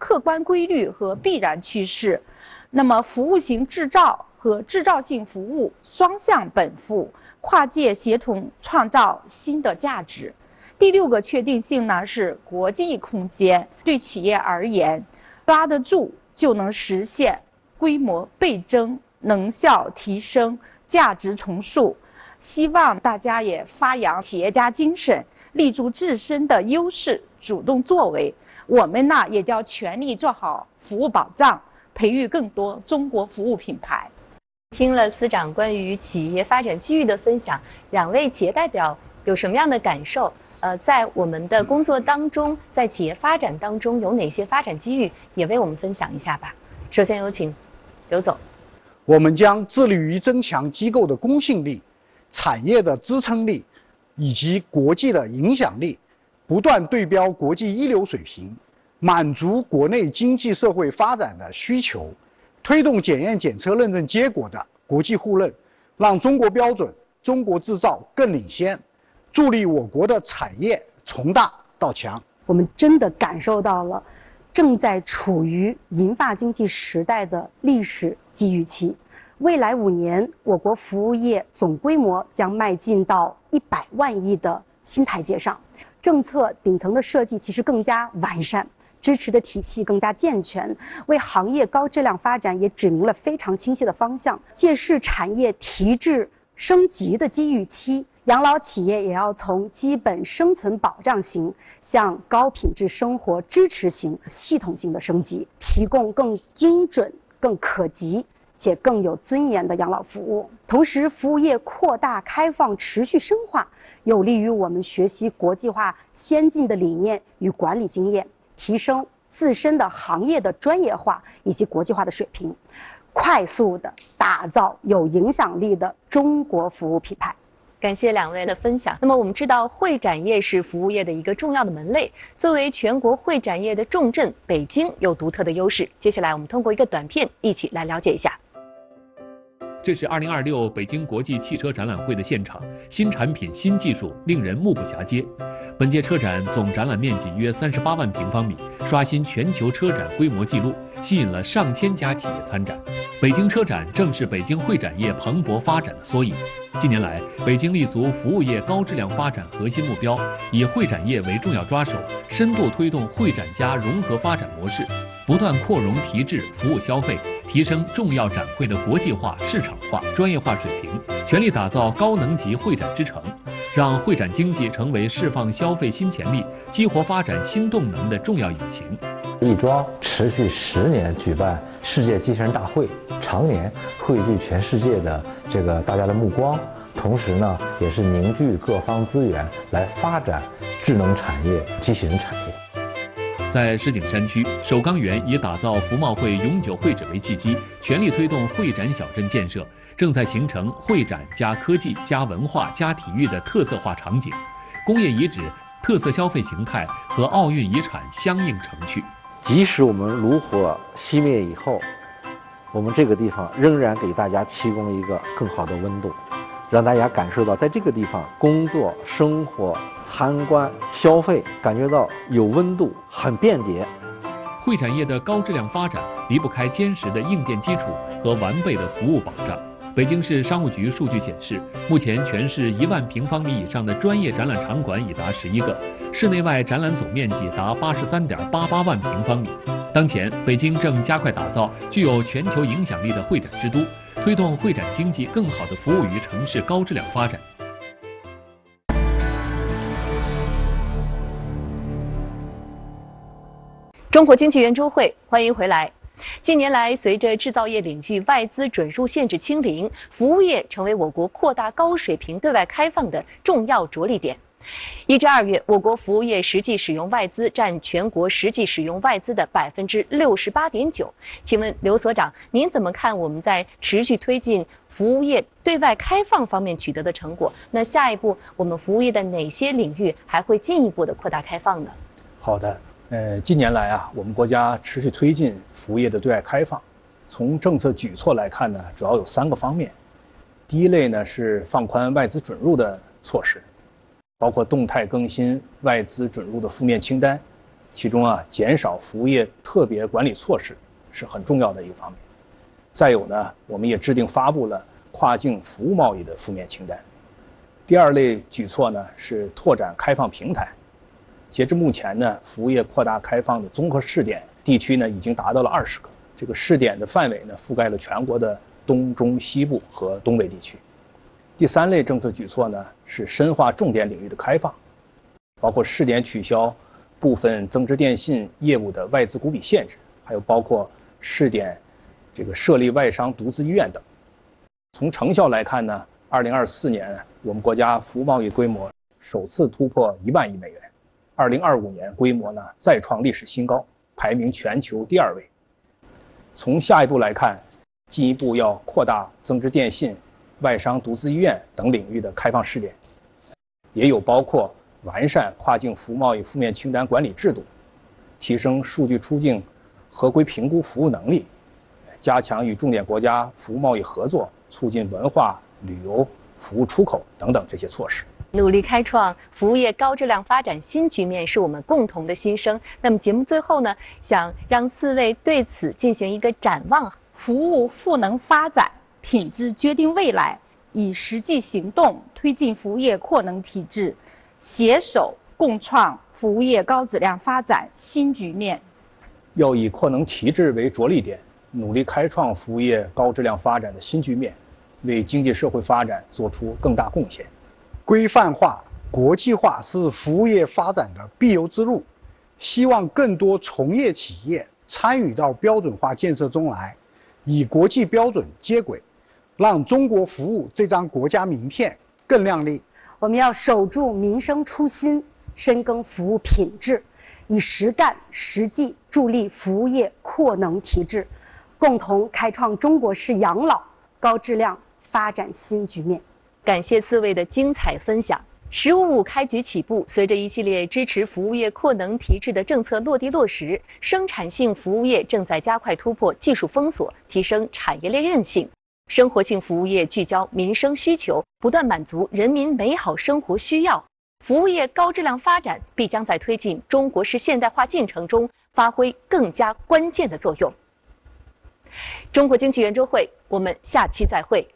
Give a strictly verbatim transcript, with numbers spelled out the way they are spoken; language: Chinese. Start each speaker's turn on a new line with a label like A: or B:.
A: 客观规律和必然趋势。那么，服务型制造和制造性服务双向奔赴，跨界协同创造新的价值。第六个确定性呢是国际空间，对企业而言，抓得住就能实现规模倍增、能效提升、价值重塑。希望大家也发扬企业家精神，立足自身的优势，主动作为。我们呢也要全力做好服务保障，培育更多中国服务品牌。
B: 听了司长关于企业发展机遇的分享，两位企业代表有什么样的感受？呃，在我们的工作当中，在企业发展当中有哪些发展机遇，也为我们分享一下吧。首先有请刘总。
C: 我们将致力于增强机构的公信力、产业的支撑力以及国际的影响力，不断对标国际一流水平，满足国内经济社会发展的需求，推动检验检测认证结果的国际互认，让中国标准、中国制造更领先，助力我国的产业从大到强。
D: 我们真的感受到了正在处于银发经济时代的历史机遇期。未来五年，我国服务业总规模将迈进到一百万亿的新台阶上。政策顶层的设计其实更加完善，支持的体系更加健全，为行业高质量发展也指明了非常清晰的方向。借势产业提质升级的机遇期，养老企业也要从基本生存保障型向高品质生活支持型系统性的升级，提供更精准、更可及且更有尊严的养老服务。同时，服务业扩大开放持续深化，有利于我们学习国际化先进的理念与管理经验，提升自身的行业的专业化以及国际化的水平，快速的打造有影响力的中国服务品牌。
B: 感谢两位的分享。那么我们知道，会展业是服务业的一个重要的门类。作为全国会展业的重镇，北京有独特的优势。接下来我们通过一个短片，一起来了解一下。
E: 这是二零二六北京国际汽车展览会的现场，新产品、新技术令人目不暇接。本届车展总展览面积约三十八万平方米，刷新全球车展规模纪录，吸引了上千家企业参展。北京车展正是北京会展业蓬勃发展的缩影。近年来，北京立足服务业高质量发展核心目标，以会展业为重要抓手，深度推动会展加融合发展模式，不断扩容提质服务消费，提升重要展会的国际化、市场化、专业化水平，全力打造高能级会展之城，让会展经济成为释放消费新潜力、激活发展新动能的重要引擎。
F: 亦庄持续十年举办世界机器人大会，常年汇聚全世界的这个大家的目光，同时呢，也是凝聚各方资源来发展智能产业、机器人产业。
E: 在石景山区，首钢园以打造服贸会永久会址为契机，全力推动会展小镇建设，正在形成会展加科技加文化加体育的特色化场景，工业遗址、特色消费形态和奥运遗产相映成趣。
G: 即使我们炉火熄灭以后，我们这个地方仍然给大家提供了一个更好的温度，让大家感受到在这个地方工作、生活、参观、消费，感觉到有温度，很便捷。
E: 会展业的高质量发展离不开坚实的硬件基础和完备的服务保障。北京市商务局数据显示，目前全市一万平方米以上的专业展览场馆已达十一个，室内外展览总面积达八十三点八八万平方米。当前，北京正加快打造具有全球影响力的会展之都，推动会展经济更好地服务于城市高质量发展。
B: 中国经济圆桌会，欢迎回来。近年来，随着制造业领域外资准入限制清零，服务业成为我国扩大高水平对外开放的重要着力点。一至二月，我国服务业实际使用外资占全国实际使用外资的百分之六十八点九。请问刘所长，您怎么看我们在持续推进服务业对外开放方面取得的成果？那下一步，我们服务业的哪些领域还会进一步的扩大开放呢？
H: 好的。呃，近年来啊，我们国家持续推进服务业的对外开放。从政策举措来看呢，主要有三个方面。第一类呢是放宽外资准入的措施，包括动态更新外资准入的负面清单， 其中啊，减少服务业特别管理措施是很重要的一个方面。再有呢，我们也制定发布了跨境服务贸易的负面清单。第二类举措呢是拓展开放平台。截至目前呢，服务业扩大开放的综合试点地区呢已经达到了二十个。这个试点的范围呢覆盖了全国的东中西部和东北地区。第三类政策举措呢是深化重点领域的开放，包括试点取消部分增值电信业务的外资股比限制，还有包括试点这个设立外商独资医院等。从成效来看呢，二零二四年我们国家服务贸易规模首次突破一万亿美元，二零二五年规模呢再创历史新高，排名全球第二位。从下一步来看，进一步要扩大增值电信、外商独资医院等领域的开放试点，也有包括完善跨境服务贸易负面清单管理制度，提升数据出境合规评估服务能力，加强与重点国家服务贸易合作，促进文化、旅游、服务出口等等这些措施。
B: 努力开创服务业高质量发展新局面是我们共同的心声。那么节目最后呢，想让四位对此进行一个展望。
A: 服务赋能发展，品质决定未来，以实际行动推进服务业扩能提质，携手共创服务业高质量发展新局面。
H: 要以扩能提质为着力点，努力开创服务业高质量发展的新局面，为经济社会发展做出更大贡献。
C: 规范化、国际化是服务业发展的必由之路，希望更多从业企业参与到标准化建设中来，以国际标准接轨，让中国服务这张国家名片更亮丽。
D: 我们要守住民生初心，深耕服务品质，以实干实际助力服务业扩能提质，共同开创中国式养老高质量发展新局面。
B: 感谢四位的精彩分享。十五五开局起步，随着一系列支持服务业扩能提质的政策落地落实，生产性服务业正在加快突破技术封锁，提升产业链韧性；生活性服务业聚焦民生需求，不断满足人民美好生活需要。服务业高质量发展必将在推进中国式现代化进程中发挥更加关键的作用。中国经济圆桌会，我们下期再会。